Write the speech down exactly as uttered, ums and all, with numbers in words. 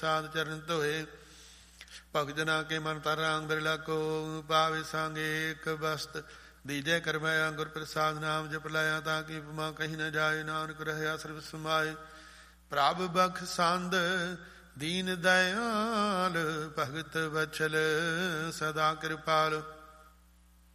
ਸਾਧ ਚਰਨ ਧੋਏ। ਭਗਤ ਜਨਾ ਕੇ ਮਨ ਤਾਰਾ ਅੰਗ ਬਿਰਲਾ ਕੋ ਪਾਵੇ ਸੰਗੇ ਏਕ ਬਸਤ। ਦੀਜੈ ਕਰਮੈ ਗੁਰ ਪ੍ਰਸਾਦ ਨਾਮ ਜਪ ਲਾਇਆ ਤਾਂ ਕਿ ਉਪਮਾ ਕਹੀ ਨ ਜਾਏ। ਨਾਨਕ ਰਹਿਆ ਸਰਬ ਸਮਾਏ। ਪ੍ਰਭ ਬਖਸ਼ੰਦ ਦੀਨ ਦਇਆਲ ਭਗਤ ਵਛਲ ਸਦਾ ਕਿਰਪਾਲ।